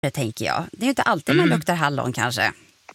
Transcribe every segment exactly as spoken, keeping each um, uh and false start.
det tänker jag. Det är ju inte alltid man Mm. luktar hallon kanske.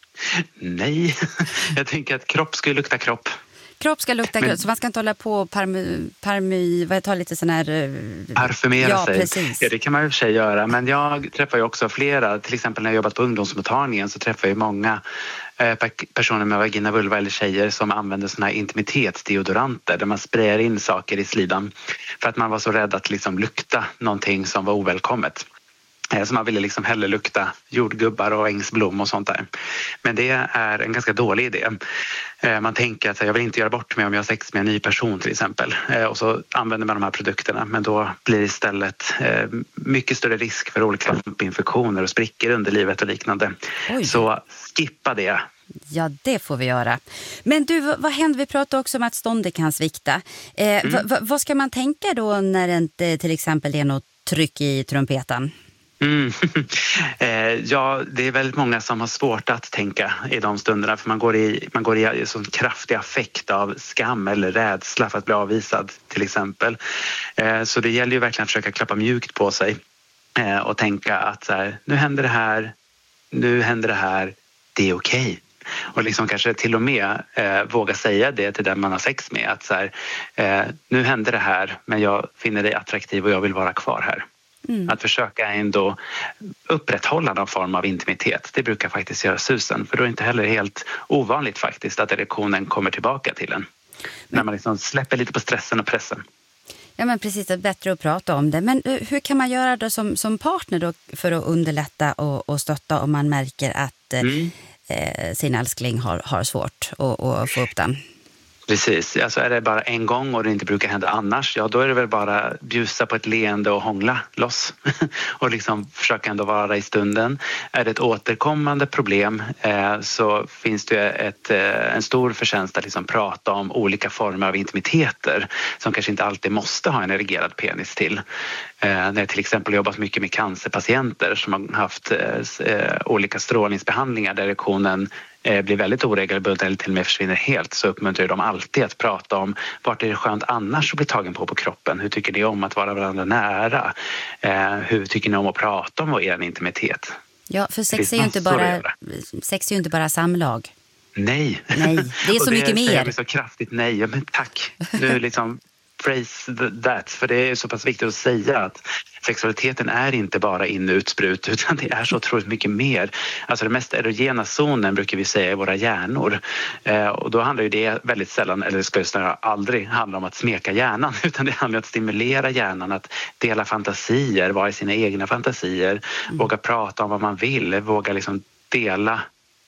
Nej, jag tänker att kropp ska ju lukta kropp. Kropp ska lukta Men- gott, så man ska inte hålla på och parmy, parmy, vad heter lite sån här... eh, Parfymera ja, sig. precis. Ja, det kan man ju för sig göra. Men jag träffar ju också flera. Till exempel när jag jobbat på ungdomsmottagningen så träffar jag många eh, pe- personer med vagina, vulva eller tjejer som använder såna här intimitetsdeodoranter där man sprayar in saker i slidan för att man var så rädd att liksom lukta någonting som var ovälkommet. Eh, Så man ville liksom hellre lukta jordgubbar och ängsblom och sånt där. Men det är en ganska dålig idé. Eh, Man tänker att jag vill inte göra bort mig om jag har sex med en ny person till exempel. Eh, Och så använder man de här produkterna. Men då blir det istället eh, mycket större risk för olika infektioner och sprickor under livet och liknande. Oj. Så skippa det. Ja, det får vi göra. Men du, vad, vad händer? Vi pratade också om att ståndet kan svikta. Eh, Mm. vad, vad, vad ska man tänka då när det inte till exempel är något tryck i trumpeten? Mm. Eh, ja, det är väldigt många som har svårt att tänka i de stunderna för man går i, man går i sån kraftig affekt av skam eller rädsla för att bli avvisad till exempel. Eh, så det gäller ju verkligen att försöka klappa mjukt på sig eh, och tänka att så här, nu händer det här, nu händer det här, det är okej. Och liksom kanske till och med eh, våga säga det till den man har sex med att så här, eh, nu händer det här men jag finner dig attraktiv och jag vill vara kvar här. Mm. Att försöka ändå upprätthålla någon form av intimitet. Det brukar faktiskt göra susen. För då är det inte heller helt ovanligt faktiskt att erektionen kommer tillbaka till en. När man liksom släpper lite på stressen och pressen. Ja, men precis, det är bättre att prata om det. Men eh, hur kan man göra då som, som partner då för att underlätta och, och stötta om man märker att eh, Mm. eh, sin älskling har, har svårt att, att få upp den? Precis, alltså är det bara en gång och det inte brukar hända annars, ja då är det väl bara bjussa på ett leende och hångla loss och liksom försöka ändå vara i stunden. Är det ett återkommande problem eh, så finns det ett, eh, en stor förtjänst att liksom prata om olika former av intimiteter som kanske inte alltid måste ha en erigerad penis till. Eh, när jag till exempel jobbat mycket med cancerpatienter som har haft eh, olika strålningsbehandlingar där erektionen blir väldigt oregelbunden eller till och med försvinner helt, så uppmuntrar de alltid att prata om vart är det skönt annars att bli tagen på på kroppen. Hur tycker ni om att vara varandra nära? Eh, hur tycker ni om att prata om er intimitet? Ja, för sex Det är ju finns inte massor att bara, göra. sex är ju inte bara samlag. Nej. Nej, det är så Och mycket det mer. säger vi så kraftigt nej. Ja, men tack. Nu liksom praise that, för det är så pass viktigt att säga att sexualiteten är inte bara in- och utsprut utan det är så otroligt mycket mer. Alltså den mest erogena zonen brukar vi säga är våra hjärnor. Eh, och då handlar ju det väldigt sällan, eller ska jag snarare aldrig handla om att smeka hjärnan utan det handlar om att stimulera hjärnan, att dela fantasier, vara i sina egna fantasier, mm. våga prata om vad man vill, våga liksom dela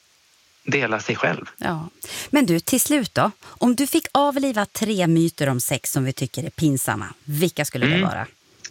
dela sig själv. Ja. Men du, till slut då, om du fick avliva tre myter om sex som vi tycker är pinsamma, vilka skulle det Mm. vara?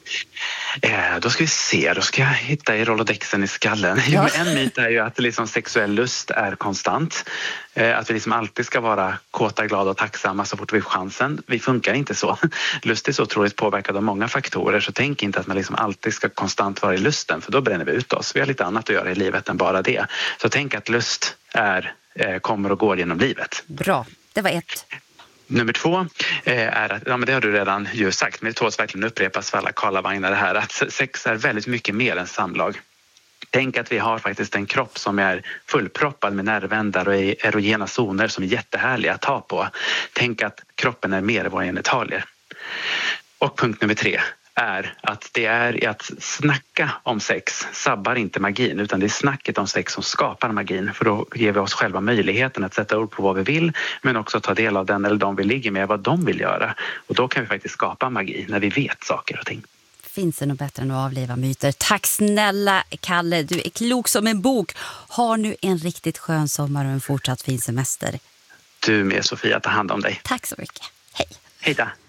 Eh, då ska vi se, då ska jag hitta i rolodexen i skallen. Ja. Jo, en myt är ju att liksom sexuell lust är konstant. Eh, att vi liksom alltid ska vara kåta, glada och tacksamma så fort vi får chansen. Vi funkar inte så. Lust är så otroligt påverkad av många faktorer, så tänk inte att man liksom alltid ska konstant vara i lusten, för då bränner vi ut oss. Vi har lite annat att göra i livet än bara det. Så tänk att lust är, eh, kommer och går genom livet. Bra, det var ett. Nummer två eh, är att, ja men det har du redan ju sagt, men det tåls verkligen upprepas för alla karlavagnar det här, att sex är väldigt mycket mer än samlag. Tänk att vi har faktiskt en kropp som är fullproppad med nervändar och erogena zoner som är jättehärliga att ta på. Tänk att kroppen är mer än våra genitalier. Och punkt nummer tre är att det är att snacka om sex sabbar inte magin, utan det är snacket om sex som skapar magin, för då ger vi oss själva möjligheten att sätta ord på vad vi vill, men också ta del av den eller de vi ligger med, vad de vill göra, och då kan vi faktiskt skapa magi när vi vet saker och ting. Finns det något bättre än att avliva myter? Tack snälla Kalle, du är klok som en bok. Har nu en riktigt skön sommar och en fortsatt fin semester. Du med Sofia, ta hand om dig. Tack så mycket, hej. Hej då.